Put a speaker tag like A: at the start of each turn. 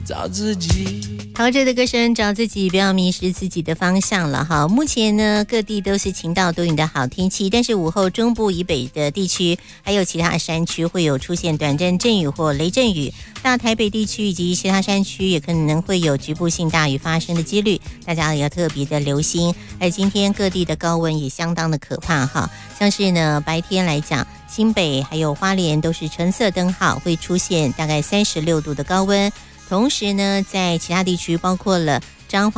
A: 找自己。
B: 陶喆的歌声找自己，不要迷失自己的方向了哈。目前呢，各地都是晴到多云的好天气，但是午后中部以北的地区还有其他山区会有出现短暂阵雨或雷阵雨，大台北地区以及其他山区也可能会有局部性大雨发生的几率，大家也要特别的留心。而今天各地的高温也相当的可怕哈，像是呢白天来讲，新北还有花莲都是橙色灯号，会出现大概36度的高温。同时呢，在其他地区包括了彰化